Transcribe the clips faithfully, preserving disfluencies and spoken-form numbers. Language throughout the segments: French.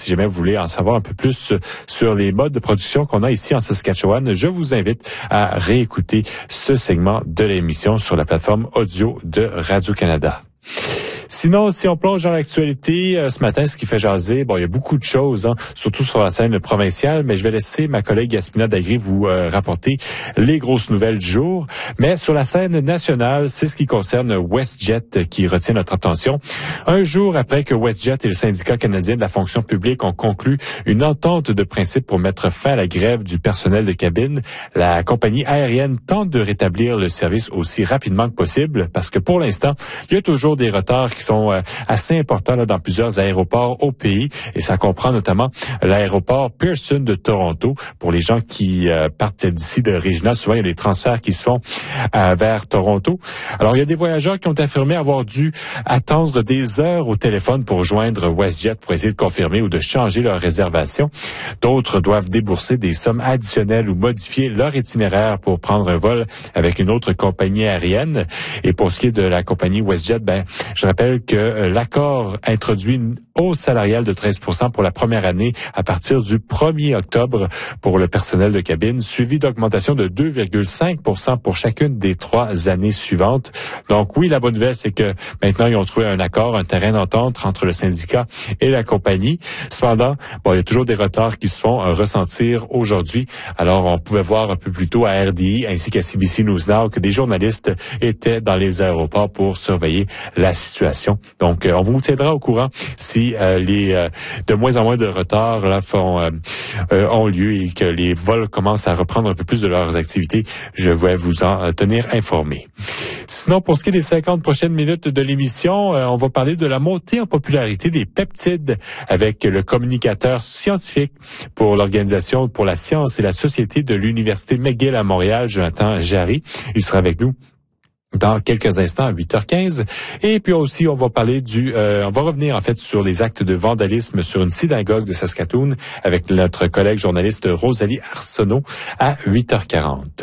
si jamais vous voulez en savoir un peu plus sur les modes de production qu'on a ici en Saskatchewan, je vous invite à réécouter ce segment de l'émission sur la plateforme audio de Radio-Canada. Sinon, si on plonge dans l'actualité, euh, ce matin, ce qui fait jaser, bon, il y a beaucoup de choses, hein, surtout sur la scène provinciale, mais je vais laisser ma collègue Yasmina Dagri vous euh, rapporter les grosses nouvelles du jour. Mais sur la scène nationale, c'est ce qui concerne WestJet qui retient notre attention. Un jour après que WestJet et le syndicat canadien de la fonction publique ont conclu une entente de principe pour mettre fin à la grève du personnel de cabine, la compagnie aérienne tente de rétablir le service aussi rapidement que possible, parce que pour l'instant, il y a toujours des retards qui sont euh, assez importants là, dans plusieurs aéroports au pays, et ça comprend notamment l'aéroport Pearson de Toronto. Pour les gens qui euh, partent d'ici de Regina, souvent il y a des transferts qui se font euh, vers Toronto. Alors il y a des voyageurs qui ont affirmé avoir dû attendre des heures au téléphone pour joindre WestJet pour essayer de confirmer ou de changer leur réservation. D'autres doivent débourser des sommes additionnelles ou modifier leur itinéraire pour prendre un vol avec une autre compagnie aérienne. Et pour ce qui est de la compagnie WestJet, ben je rappelle que euh, l'accord introduit une hausse salariale de treize pour cent pour la première année à partir du premier octobre pour le personnel de cabine, suivi d'augmentation de deux virgule cinq pour cent pour chacune des trois années suivantes. Donc oui, la bonne nouvelle, c'est que maintenant, ils ont trouvé un accord, un terrain d'entente entre le syndicat et la compagnie. Cependant, bon, il y a toujours des retards qui se font euh, ressentir aujourd'hui. Alors, on pouvait voir un peu plus tôt à R D I ainsi qu'à C B C News Now que des journalistes étaient dans les aéroports pour surveiller la situation. Donc, euh, on vous tiendra au courant si euh, les euh, de moins en moins de retards là font euh, euh, ont lieu et que les vols commencent à reprendre un peu plus de leurs activités. Je vais vous en euh, tenir informé. Sinon, pour ce qui est des cinquante prochaines minutes de l'émission, euh, on va parler de la montée en popularité des peptides avec le communicateur scientifique pour l'Organisation pour la science et la société de l'Université McGill à Montréal, Jonathan Jarry. Il sera avec nous dans quelques instants à huit heures quinze. Et puis aussi, on va parler du... Euh, on va revenir en fait sur les actes de vandalisme sur une synagogue de Saskatoon avec notre collègue journaliste Rosalie Arsenault à huit heures quarante.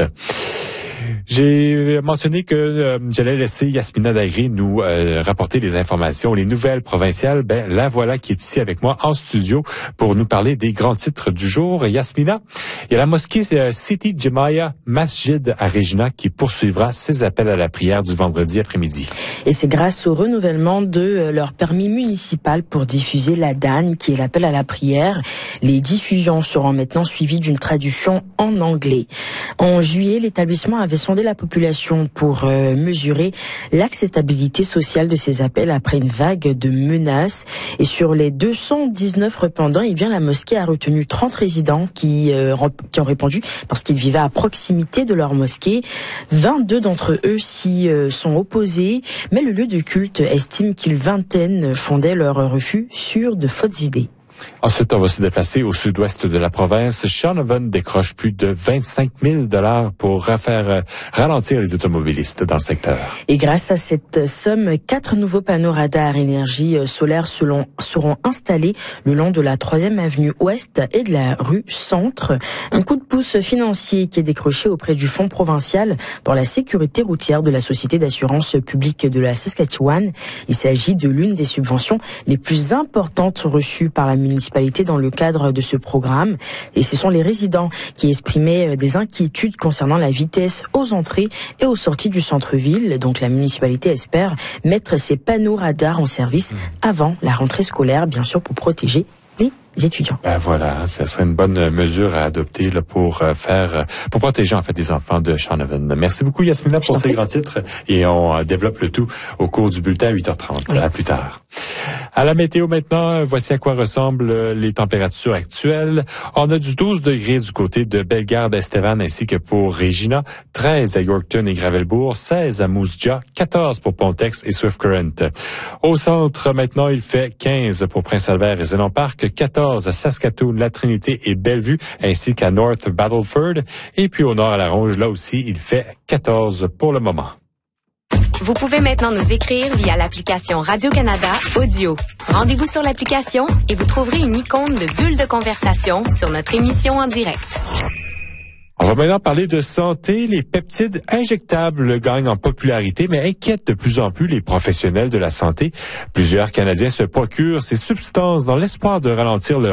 J'ai mentionné que euh, j'allais laisser Yasmina Dagri nous euh, rapporter les informations, les nouvelles provinciales. Ben la voilà qui est ici avec moi en studio pour nous parler des grands titres du jour. Yasmina, il y a la mosquée euh, City Jemiah Masjid à Regina qui poursuivra ses appels à la prière du vendredi après-midi. Et c'est grâce au renouvellement de euh, leur permis municipal pour diffuser l'adhan, qui est l'appel à la prière. Les diffusions seront maintenant suivies d'une traduction en anglais. En juillet, l'établissement avait sondé la population pour euh, mesurer l'acceptabilité sociale de ces appels après une vague de menaces. Et sur les deux cent dix-neuf répondants, eh bien, la mosquée a retenu trente résidents qui, euh, qui ont répondu parce qu'ils vivaient à proximité de leur mosquée. vingt-deux d'entre eux s'y euh, sont opposés, mais le lieu de culte estime qu'une vingtaine fondaient leur refus sur de fausses idées. Ensuite, on va se déplacer au sud-ouest de la province. Shaunavon décroche plus de vingt-cinq mille dollars pour faire euh, ralentir les automobilistes dans le secteur. Et grâce à cette somme, quatre nouveaux panneaux radars énergie solaire selon, seront installés le long de la troisième avenue ouest et de la rue Centre. Un coup de pouce financier qui est décroché auprès du Fonds provincial pour la sécurité routière de la Société d'assurance publique de la Saskatchewan. Il s'agit de l'une des subventions les plus importantes reçues par la municipalité dans le cadre de ce programme. Et ce sont les résidents qui exprimaient des inquiétudes concernant la vitesse aux entrées et aux sorties du centre-ville. Donc la municipalité espère mettre ces panneaux radars en service avant la rentrée scolaire, bien sûr pour protéger les étudiants. Ben voilà, ça serait une bonne mesure à adopter là, pour euh, faire, pour protéger en fait les enfants de Shaunavon. Merci beaucoup Yasmina pour ces grands titres et on euh, développe le tout au cours du bulletin à huit heures trente. Oui. À plus tard. À la météo maintenant, voici à quoi ressemblent les températures actuelles. On a du douze degrés du côté de Bellegarde-Estevan ainsi que pour Regina, treize à Yorkton et Gravelbourg, seize à Moose Jaw, quatorze pour Pontex et Swift Current. Au centre maintenant, il fait quinze pour Prince-Albert et Zénon Park, quatorze à Saskatoon, La Trinité et Bellevue ainsi qu'à North Battleford. Et puis au nord à La Ronge, là aussi, il fait quatorze pour le moment. Vous pouvez maintenant nous écrire via l'application Radio-Canada Audio. Rendez-vous sur l'application et vous trouverez une icône de bulle de conversation sur notre émission en direct. On va maintenant parler de santé. Les peptides injectables gagnent en popularité, mais inquiètent de plus en plus les professionnels de la santé. Plusieurs Canadiens se procurent ces substances dans l'espoir de ralentir leur